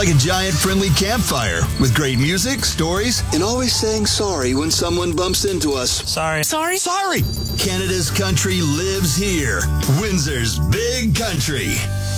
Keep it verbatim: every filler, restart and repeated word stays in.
a giant friendly campfire with great music, stories, and always saying sorry when someone bumps into us. Sorry. Sorry? Sorry! Canada's country lives here. Windsor's Big Country.